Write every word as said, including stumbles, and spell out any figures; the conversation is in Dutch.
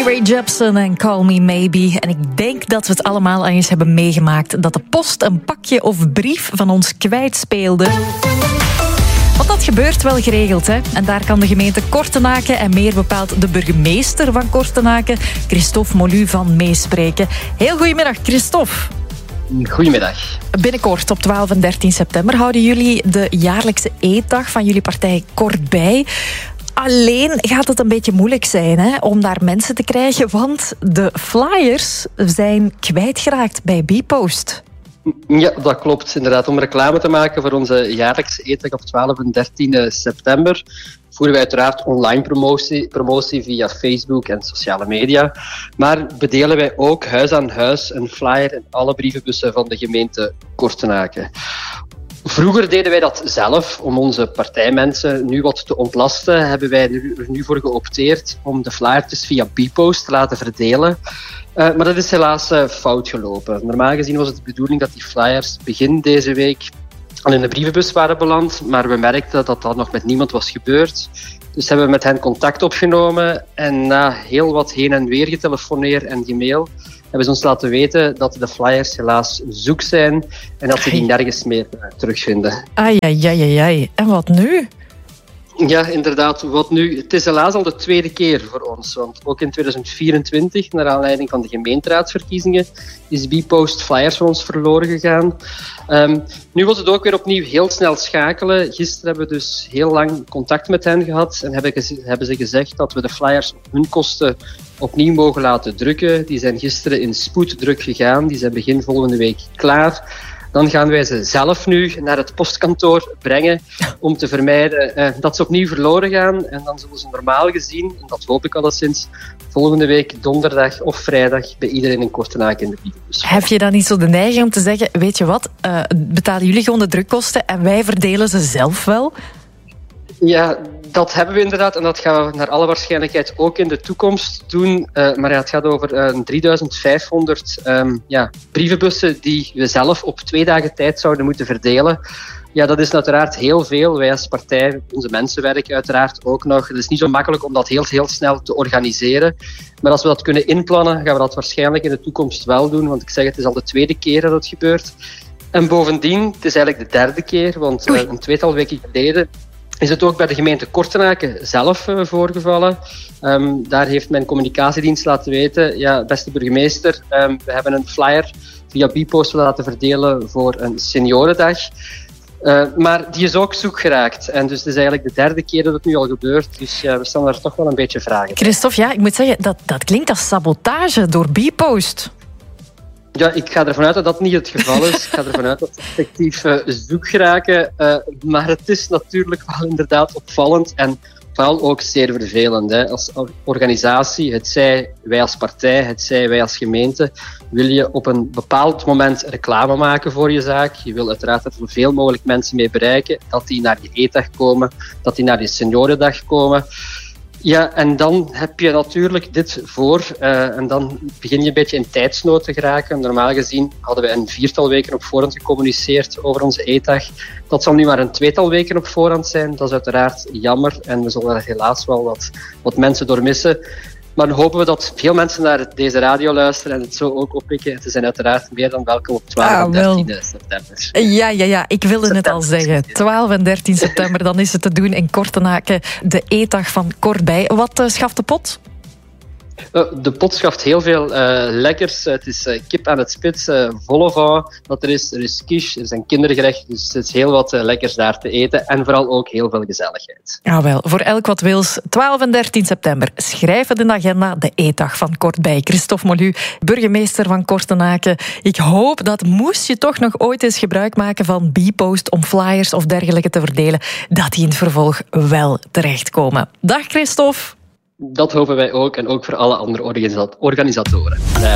Carly Rae Jepsen en Call Me Maybe. En ik denk dat we het allemaal eens hebben meegemaakt dat de post een pakje of brief van ons kwijtspeelde. Want dat gebeurt wel geregeld, hè? En daar kan de gemeente Kortenaken en meer bepaald de burgemeester van Kortenaken, Christophe Molu, van meespreken. Heel goedemiddag, Christophe. Goedemiddag. Binnenkort, op twaalf en dertien september, houden jullie de jaarlijkse eetdag van jullie partij Kortbij. Alleen gaat het een beetje moeilijk zijn, hè, om daar mensen te krijgen, want de flyers zijn kwijtgeraakt bij Bpost. Ja, dat klopt. Inderdaad, om reclame te maken voor onze jaarlijkse eetdag op twaalf en dertien september voeren wij uiteraard online promotie, promotie via Facebook en sociale media. Maar bedelen wij ook huis aan huis een flyer in alle brievenbussen van de gemeente Kortenaken. Vroeger deden wij dat zelf om onze partijmensen nu wat te ontlasten. Hebben wij er nu voor geopteerd om de flyertjes via Bpost te laten verdelen. Uh, maar dat is helaas uh, fout gelopen. Normaal gezien was het de bedoeling dat die flyers begin deze week al in de brievenbus waren beland. Maar we merkten dat dat nog met niemand was gebeurd. Dus hebben we met hen contact opgenomen. En na heel wat heen en weer getelefoneerd en gemail hebben ze ons laten weten dat de flyers helaas zoek zijn en dat ze die nergens meer uh, terugvinden. Ai, ai, ai, ai. En wat nu? Ja, inderdaad. Wat nu? Het is helaas al de tweede keer voor ons. Want ook in tweeduizend vierentwintig, naar aanleiding van de gemeenteraadsverkiezingen, is Bpost flyers van ons verloren gegaan. Um, nu was het ook weer opnieuw heel snel schakelen. Gisteren hebben we dus heel lang contact met hen gehad en hebben, gez- hebben ze gezegd dat we de flyers op hun kosten opnieuw mogen laten drukken. Die zijn gisteren in spoeddruk gegaan. Die zijn begin volgende week klaar. Dan gaan wij ze zelf nu naar het postkantoor brengen om te vermijden uh, dat ze opnieuw verloren gaan. En dan zullen ze normaal gezien, en dat hoop ik alleszins, volgende week donderdag of vrijdag bij iedereen in Kortenaken in de brievenbus. Heb je dan niet zo de neiging om te zeggen, weet je wat, uh, betalen jullie gewoon de drukkosten en wij verdelen ze zelf wel? Ja, dat hebben we inderdaad en dat gaan we naar alle waarschijnlijkheid ook in de toekomst doen. Uh, maar ja, het gaat over uh, drieduizend vijfhonderd um, ja, brievenbussen die we zelf op twee dagen tijd zouden moeten verdelen. Ja, dat is uiteraard heel veel. Wij als partij, onze mensen werken uiteraard ook nog. Het is niet zo makkelijk om dat heel, heel snel te organiseren. Maar als we dat kunnen inplannen, gaan we dat waarschijnlijk in de toekomst wel doen. Want ik zeg, het is al de tweede keer dat het gebeurt. En bovendien, het is eigenlijk de derde keer, want uh, een tweetal weken geleden is het ook bij de gemeente Kortenaken zelf uh, voorgevallen. Um, daar heeft mijn communicatiedienst laten weten, ja, beste burgemeester, um, we hebben een flyer via Bpost laten verdelen voor een seniorendag. Uh, maar die is ook zoek geraakt. En dus het is eigenlijk de derde keer dat het nu al gebeurt. Dus ja, we staan daar toch wel een beetje vragen. Christophe, ja, ik moet zeggen, dat, dat klinkt als sabotage door Bpost. Ja, ik ga ervan uit dat dat niet het geval is. Ik ga ervan uit dat ze effectief uh, zoek geraken. Uh, maar het is natuurlijk wel inderdaad opvallend en vooral ook zeer vervelend. Hè. Als organisatie, het zij wij als partij, het zij wij als gemeente, wil je op een bepaald moment reclame maken voor je zaak. Je wil uiteraard dat er zoveel mogelijk mensen mee bereiken, dat die naar je eetdag komen, dat die naar je seniorendag komen. Ja, en dan heb je natuurlijk dit voor uh, en dan begin je een beetje in tijdsnood te geraken. Normaal gezien hadden we een viertal weken op voorhand gecommuniceerd over onze eetdag. Dat zal nu maar een tweetal weken op voorhand zijn. Dat is uiteraard jammer en we zullen er helaas wel wat, wat mensen door missen. Maar dan hopen we dat veel mensen naar deze radio luisteren en het zo ook oppikken. Ze zijn uiteraard meer dan welkom op twaalf en dertien september. Ja, ja, ja, ik wilde september. het al zeggen. twaalf en dertien september, dan is het te doen in Kortenaken, de eetdag van Kortbij. Wat uh, schaft de pot? De pot schaft heel veel uh, lekkers. Het is uh, kip aan het spits, uh, volle vouw dat er is. Er is quiche, er zijn kindergerechten. Dus het is heel wat uh, lekkers daar te eten. En vooral ook heel veel gezelligheid. Ah, wel, voor elk wat wils. twaalf en dertien september. Schrijf het in de agenda, de eetdag van Kortbij. Christophe Molu, burgemeester van Kortenaken. Ik hoop dat, moest je toch nog ooit eens gebruik maken van Bpost om flyers of dergelijke te verdelen, dat die in het vervolg wel terechtkomen. Dag Christophe. Dat hopen wij ook en ook voor alle andere organisa- organisatoren.